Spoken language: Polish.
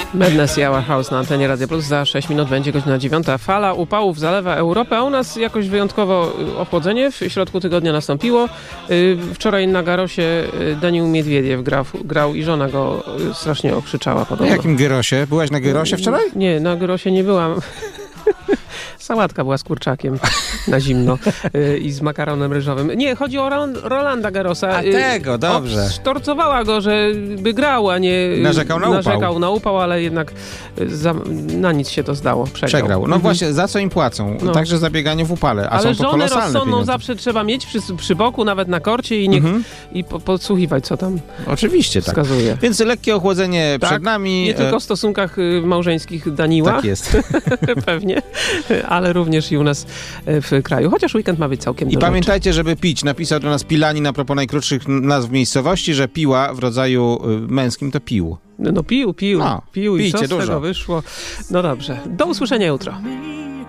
Madness i Our House na antenie Radio Plus. Za 6 minut będzie godzina 9. Fala upałów zalewa Europę, a u nas jakoś wyjątkowo ochłodzenie w środku tygodnia nastąpiło. Wczoraj na Garosie Daniil Miedwiediew grał i żona go strasznie okrzyczała podobno. Na jakim Gyrosie? Byłaś na Gyrosie wczoraj? Nie, na Gyrosie nie byłam. Sałatka była z kurczakiem na zimno i z makaronem ryżowym. Nie, chodzi o Rolanda Garrosa. A tego, dobrze. Sztorcowała go, żeby grał, a nie narzekał na upał, ale jednak na nic się to zdało. Przegrał. No właśnie, za co im płacą? No. Także za bieganie w upale, ale są to kolosalne żonę rozsądną pieniądze. zawsze trzeba mieć przy boku, nawet na korcie i podsłuchiwać, co tam oczywiście wskazuje. Tak. Więc lekkie ochłodzenie przed nami. Nie tylko w stosunkach małżeńskich Daniła. Tak jest. Pewnie, ale również i u nas w kraju. Chociaż weekend ma być całkiem I pamiętajcie, żeby pić. Napisał do nas Pilanin a propos najkrótszych nazw miejscowości, że piła w rodzaju męskim to pił. No pił i co z dużo. tego wyszło. No dobrze, do usłyszenia jutro.